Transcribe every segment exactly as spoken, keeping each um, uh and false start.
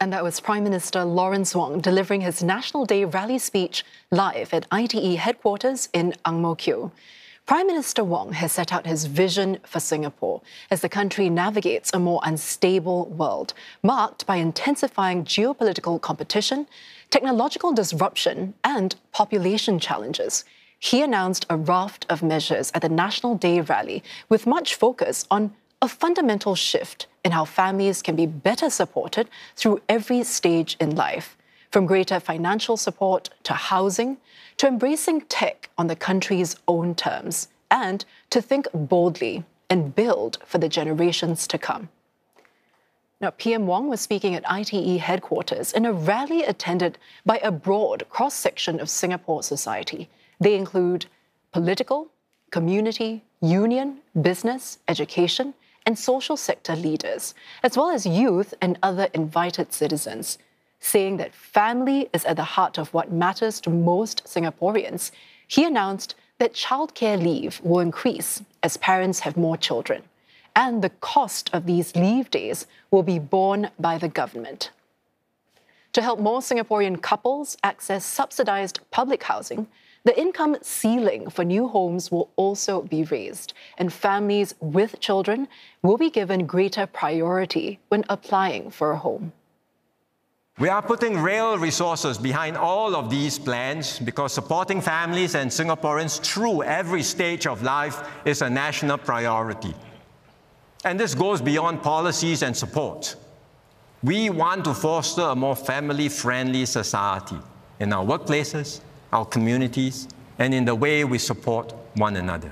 And that was Prime Minister Lawrence Wong delivering his National Day rally speech live at I T E headquarters in Ang Mo Kio. Prime Minister Wong has set out his vision for Singapore as the country navigates a more unstable world, marked by intensifying geopolitical competition, technological disruption, and population challenges. He announced a raft of measures at the National Day rally with much focus on a fundamental shift in how families can be better supported through every stage in life, from greater financial support to housing, to embracing tech on the country's own terms, and to think boldly and build for the generations to come. Now, P M Wong was speaking at I T E headquarters in a rally attended by a broad cross-section of Singapore society. They include political, community, union, business, education, and social sector leaders, as well as youth and other invited citizens. Saying that family is at the heart of what matters to most Singaporeans, he announced that childcare leave will increase as parents have more children, and the cost of these leave days will be borne by the government. To help more Singaporean couples access subsidized public housing, the income ceiling for new homes will also be raised, and families with children will be given greater priority when applying for a home. We are putting real resources behind all of these plans because supporting families and Singaporeans through every stage of life is a national priority. And this goes beyond policies and support. We want to foster a more family-friendly society in our workplaces, our communities, and in the way we support one another.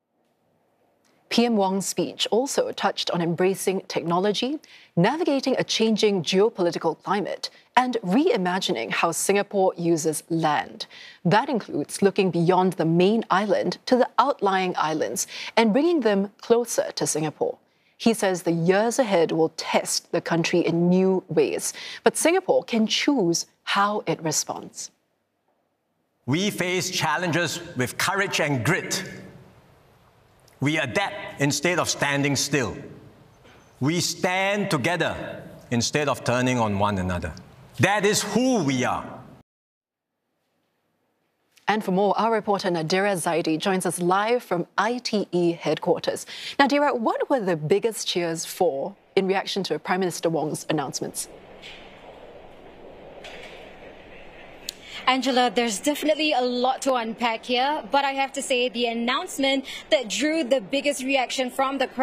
P M Wong's speech also touched on embracing technology, navigating a changing geopolitical climate, and reimagining how Singapore uses land. That includes looking beyond the main island to the outlying islands and bringing them closer to Singapore. He says the years ahead will test the country in new ways, but Singapore can choose how it responds. We face challenges with courage and grit. We adapt instead of standing still. We stand together instead of turning on one another. That is who we are. And for more, our reporter Nadira Zaidi joins us live from I T E headquarters. Nadira, what were the biggest cheers for in reaction to Prime Minister Wong's announcements? Angela, there's definitely a lot to unpack here, but I have to say the announcement that drew the biggest reaction from the crowd